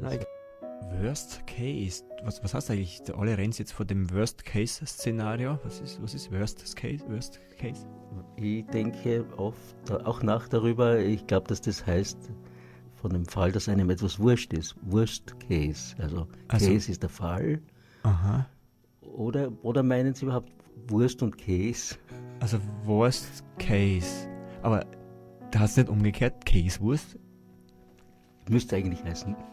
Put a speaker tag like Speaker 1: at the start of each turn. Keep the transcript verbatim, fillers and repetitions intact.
Speaker 1: Also
Speaker 2: Worst Case. Was, was heißt eigentlich? Alle rennen jetzt vor dem Worst Case Szenario. Was ist, was ist Worst Case? Worst Case?
Speaker 1: ich denke oft auch nach darüber, ich glaube, dass das heißt, von dem Fall, dass einem etwas wurscht ist. Worst Case. Also,
Speaker 2: Also-
Speaker 1: Case ist der Fall.
Speaker 2: Aha.
Speaker 1: Oder, oder meinen Sie überhaupt Wurst und Käse?
Speaker 2: Also Worst Case. Aber da hast du nicht umgekehrt Käsewurst?
Speaker 1: Müsste eigentlich heißen